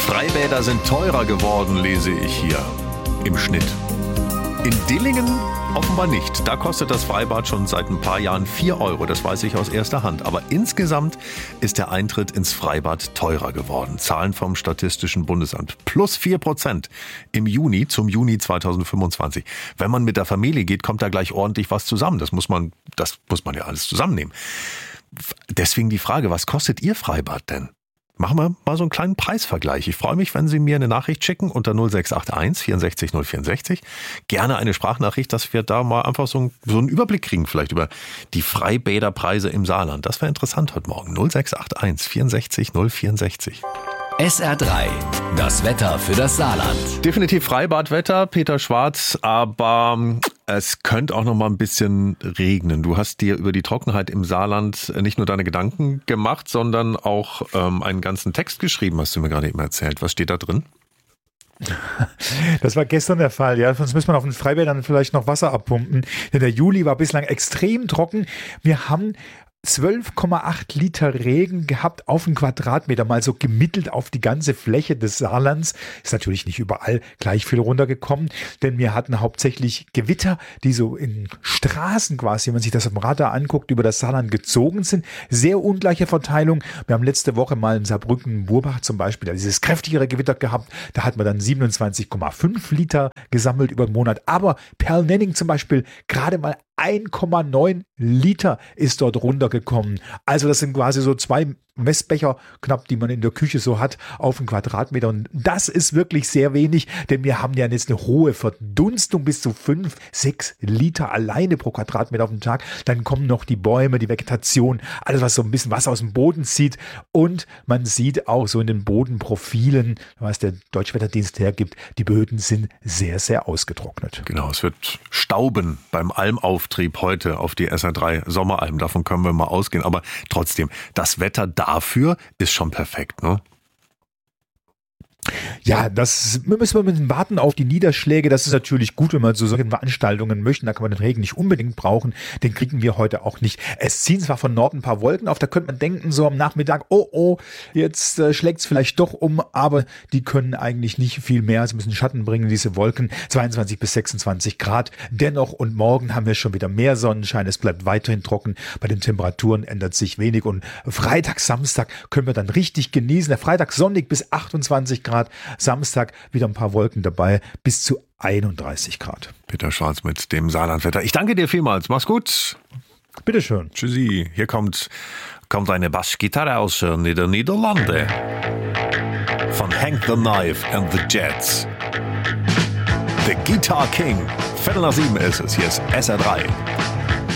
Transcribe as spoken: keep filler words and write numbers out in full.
Freibäder sind teurer geworden, lese ich hier. Im Schnitt. In Dillingen offenbar nicht. Da kostet das Freibad schon seit ein paar Jahren vier Euro. Das weiß ich aus erster Hand. Aber insgesamt ist der Eintritt ins Freibad teurer geworden. Zahlen vom Statistischen Bundesamt. Plus vier Prozent im Juni zum Juni zweitausendfünfundzwanzig. Wenn man mit der Familie geht, kommt da gleich ordentlich was zusammen. Das muss man, das muss man ja alles zusammennehmen. Deswegen die Frage, was kostet Ihr Freibad denn? Machen wir mal so einen kleinen Preisvergleich. Ich freue mich, wenn Sie mir eine Nachricht schicken unter null sechs acht eins vierundsechzig null vierundsechzig. Gerne eine Sprachnachricht, dass wir da mal einfach so einen, so einen Überblick kriegen, vielleicht über die Freibäderpreise im Saarland. Das wäre interessant heute Morgen. null sechs acht eins vierundsechzig null vierundsechzig. S R drei, das Wetter für das Saarland. Definitiv Freibadwetter, Peter Schwarz, aber es könnte auch noch mal ein bisschen regnen. Du hast dir über die Trockenheit im Saarland nicht nur deine Gedanken gemacht, sondern auch ähm, einen ganzen Text geschrieben, hast du mir gerade eben erzählt. Was steht da drin? Das war gestern der Fall, ja. Sonst müssen wir auf den Freibädern vielleicht noch Wasser abpumpen. Denn der Juli war bislang extrem trocken. Wir haben zwölf Komma acht Liter Regen gehabt auf einen Quadratmeter, mal so gemittelt auf die ganze Fläche des Saarlands. Ist natürlich nicht überall gleich viel runtergekommen, denn wir hatten hauptsächlich Gewitter, die so in Straßen quasi, wenn man sich das am Radar anguckt, über das Saarland gezogen sind. Sehr ungleiche Verteilung. Wir haben letzte Woche mal in Saarbrücken, Burbach zum Beispiel, dieses kräftigere Gewitter gehabt. Da hat man dann siebenundzwanzig Komma fünf Liter gesammelt über den Monat. Aber Perl-Nenning zum Beispiel gerade mal eins Komma neun Liter ist dort runtergekommen. Also das sind quasi so zwei Messbecher knapp, die man in der Küche so hat, auf einen Quadratmeter. Und das ist wirklich sehr wenig, denn wir haben ja jetzt eine hohe Verdunstung bis zu fünf, sechs Liter alleine pro Quadratmeter auf den Tag. Dann kommen noch die Bäume, die Vegetation, alles, was so ein bisschen Wasser aus dem Boden zieht. Und man sieht auch so in den Bodenprofilen, was der Deutschwetterdienst hergibt, die Böden sind sehr, sehr ausgetrocknet. Genau, es wird stauben beim Almauftrieb heute auf die S R drei Sommeralben. Davon können wir mal ausgehen. Aber trotzdem, das Wetter dafür ist schon perfekt, ne? Ja, das müssen wir ein bisschen warten auf die Niederschläge. Das ist natürlich gut, wenn man zu solchen Veranstaltungen möchte. Da kann man den Regen nicht unbedingt brauchen. Den kriegen wir heute auch nicht. Es ziehen zwar von Norden ein paar Wolken auf. Da könnte man denken, so am Nachmittag, oh, oh, jetzt äh, schlägt es vielleicht doch um. Aber die können eigentlich nicht viel mehr. Sie müssen Schatten bringen, diese Wolken. zweiundzwanzig bis sechsundzwanzig Grad. Dennoch und morgen haben wir schon wieder mehr Sonnenschein. Es bleibt weiterhin trocken. Bei den Temperaturen ändert sich wenig. Und Freitag, Samstag können wir dann richtig genießen. Der Freitag sonnig bis achtundzwanzig Grad. Samstag wieder ein paar Wolken dabei, bis zu einunddreißig Grad. Peter Schwarz mit dem Saarlandwetter. Ich danke dir vielmals. Mach's gut. Bitteschön. Tschüssi. Hier kommt, kommt eine Bassgitarre aus den Niederlande. Von Hank the Knife and the Jets. The Guitar King. Viertel nach sieben ist es. Hier ist S R drei.